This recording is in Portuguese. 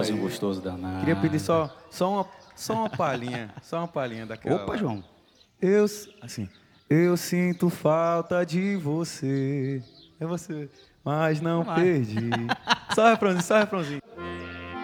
faz um gostoso danado. Queria pedir só uma palhinha daquela. Opa, João. Assim, eu sinto falta de você. É você, mas não perdi. Só refrãozinho.